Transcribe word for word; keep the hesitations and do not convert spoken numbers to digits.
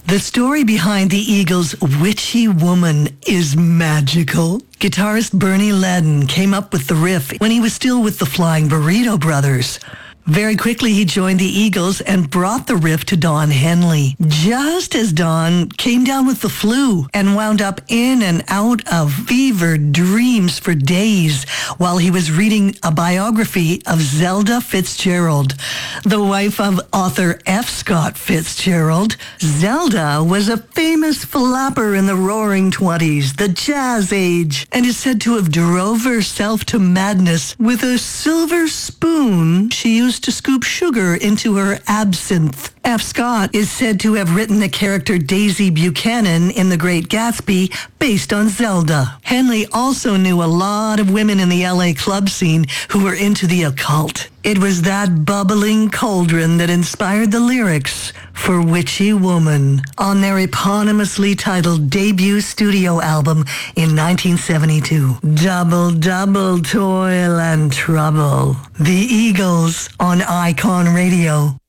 The story behind the Eagles' Witchy Woman is magical. Guitarist Bernie Leadon came up with the riff when he was still with the Flying Burrito Brothers. Very quickly, he joined the Eagles and brought the riff to Don Henley, just as Don came down with the flu and wound up in and out of fevered dreams for days while he was reading a biography of Zelda Fitzgerald, the wife of author F. Scott Fitzgerald. Zelda was a famous flapper in the Roaring Twenties, the Jazz Age, and is said to have drove herself to madness with a silver spoon she used to scoop sugar into her absinthe. F. Scott is said to have written the character Daisy Buchanan in The Great Gatsby based on Zelda. Henley also knew a lot of women in the L A club scene who were into the occult. It was that bubbling cauldron that inspired the lyrics for Witchy Woman on their eponymously titled debut studio album in nineteen seventy-two. Double, double toil and trouble. The Eagles on Icon Radio.